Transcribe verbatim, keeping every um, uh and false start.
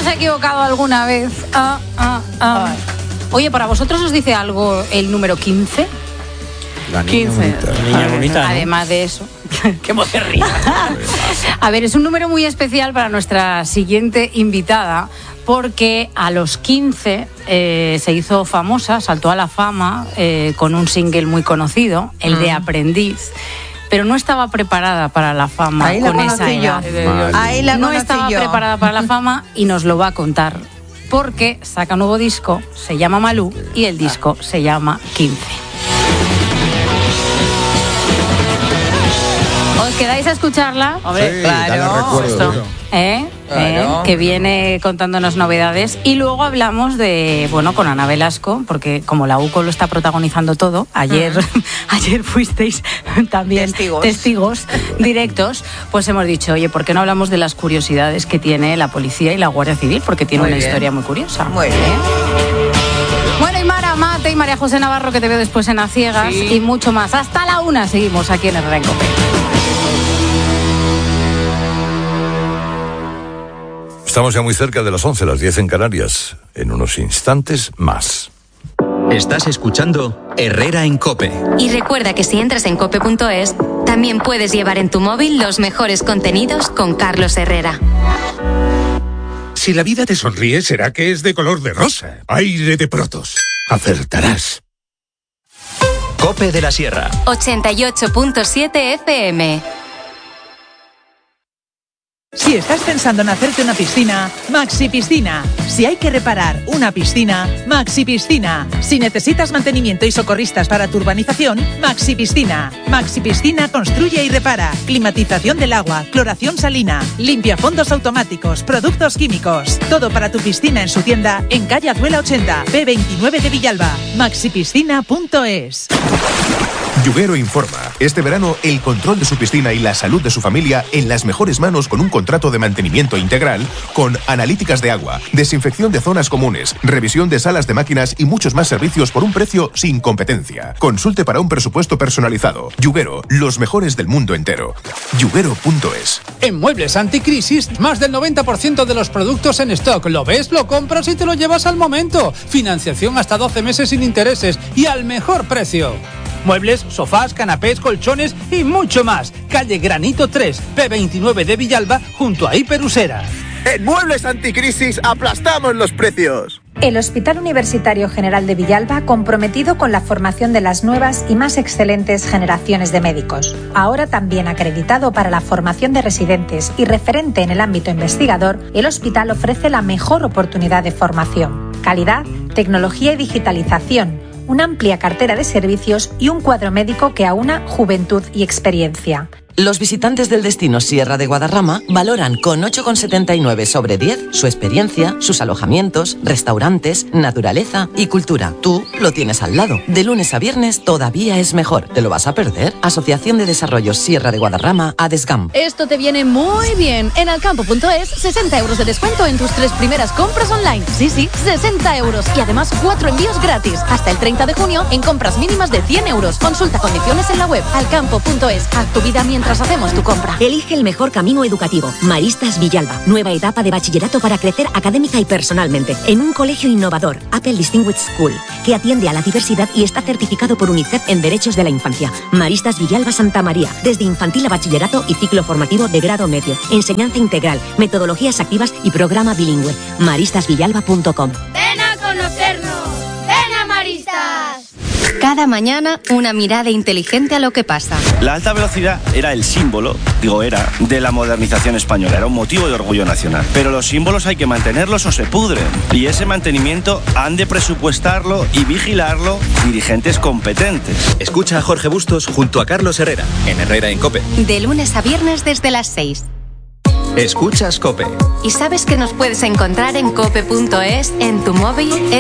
se ha equivocado alguna vez? Ah, ah, ah. Oye, ¿para vosotros os dice algo el número quince? La niña quince. bonita. La niña bonita, ¿no? Además de eso. ¡Qué mocerría! A ver, es un número muy especial para nuestra siguiente invitada, porque a los quince eh, se hizo famosa, saltó a la fama eh, con un single muy conocido, el de Aprendiz. Pero no estaba preparada para la fama. Ahí la con esa conocí yo. edad. Ahí la No conocí estaba yo. preparada para la fama y nos lo va a contar. Porque saca un nuevo disco, se llama Malú, y el disco se llama quince. ¿Os quedáis a escucharla? Hombre, Sí, claro. ya la recuerdo, Esto. yo. ¿Eh? Claro. ¿Eh? Que viene contándonos novedades. Y luego hablamos de, bueno, con Ana Velasco, porque como la U C O lo está protagonizando todo, ayer, uh-huh. ayer fuisteis también Testigos. testigos directos, pues hemos dicho, oye, ¿por qué no hablamos de las curiosidades que tiene la policía y la Guardia Civil? Porque tiene Muy una bien. historia muy curiosa. Muy bien. Bueno, y Mara Mate y María José Navarro, que te veo después en A Ciegas, Sí. y mucho más. Hasta la una seguimos aquí en el Herrera en COPE. Estamos ya muy cerca de las once, las diez en Canarias. En unos instantes más. Estás escuchando Herrera en COPE. Y recuerda que si entras en cope punto es, también puedes llevar en tu móvil los mejores contenidos con Carlos Herrera. Si la vida te sonríe, será que es de color de rosa. Aire de Protos. Acertarás. COPE de la Sierra. ochenta y ocho punto siete F M. Si estás pensando en hacerte una piscina, Maxi Piscina. Si hay que reparar una piscina, Maxi Piscina. Si necesitas mantenimiento y socorristas para tu urbanización, Maxi Piscina. Maxi Piscina construye y repara. Climatización del agua, cloración salina, limpia fondos automáticos, productos químicos. Todo para tu piscina en su tienda en calle Azuela ochenta, P veintinueve de Villalba. maxi piscina punto es. Yuguero informa. Este verano, el control de su piscina y la salud de su familia en las mejores manos con un contrato de mantenimiento integral con analíticas de agua, desinfección de zonas comunes, revisión de salas de máquinas y muchos más servicios por un precio sin competencia. Consulte para un presupuesto personalizado. Yuguero, los mejores del mundo entero. yuguero punto es. En Muebles Anticrisis, más del noventa por ciento de los productos en stock. Lo ves, lo compras y te lo llevas al momento. Financiación hasta doce meses sin intereses y al mejor precio. Muebles, sofás, canapés, colchones y mucho más. Calle Granito tres, P veintinueve de Villalba, junto a Hiperusera. En Muebles Anticrisis aplastamos los precios. El Hospital Universitario General de Villalba, comprometido con la formación de las nuevas y más excelentes generaciones de médicos. Ahora también acreditado para la formación de residentes y referente en el ámbito investigador, el hospital ofrece la mejor oportunidad de formación. Calidad, tecnología y digitalización, una amplia cartera de servicios y un cuadro médico que aúna juventud y experiencia. Los visitantes del destino Sierra de Guadarrama valoran con ocho coma setenta y nueve sobre diez su experiencia, sus alojamientos, restaurantes, naturaleza y cultura. Tú lo tienes al lado. De lunes a viernes todavía es mejor. ¿Te lo vas a perder? Asociación de Desarrollo Sierra de Guadarrama, ADESGAM. Esto te viene muy bien. En alcampo punto es, sesenta euros de descuento en tus tres primeras compras online. Sí, sí, sesenta euros. Y además cuatro envíos gratis. Hasta el treinta de junio en compras mínimas de cien euros. Consulta condiciones en la web alcampo punto es. Haz tu vida mientras hacemos tu compra. Elige el mejor camino educativo. Maristas Villalba. Nueva etapa de bachillerato para crecer académica y personalmente. En un colegio innovador, Apple Distinguished School, que atiende a la diversidad y está certificado por UNICEF en Derechos de la Infancia. Maristas Villalba Santa María. Desde infantil a bachillerato y ciclo formativo de grado medio. Enseñanza integral, metodologías activas y programa bilingüe. maristas villalba punto com. ¡Ven a conocernos! ¡Ven a Maristas! Cada mañana, una mirada inteligente a lo que pasa. La alta velocidad era el símbolo, digo era, de la modernización española. Era un motivo de orgullo nacional. Pero los símbolos hay que mantenerlos o se pudren. Y ese mantenimiento han de presupuestarlo y vigilarlo dirigentes competentes. Escucha a Jorge Bustos junto a Carlos Herrera, en Herrera en COPE. De lunes a viernes desde las seis. Escuchas COPE. ¿Y sabes que nos puedes encontrar en cope punto es, en tu móvil?